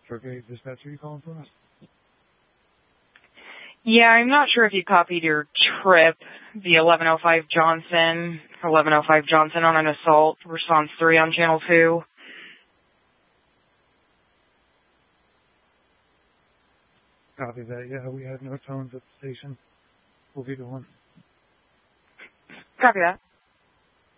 Okay, dispatcher, you calling for us? Yeah, I'm not sure if you copied your trip, the 1105 Johnson on an assault, response 3 on channel 2. Copy that. Yeah, we had no tones at the station. We'll be going. Copy that.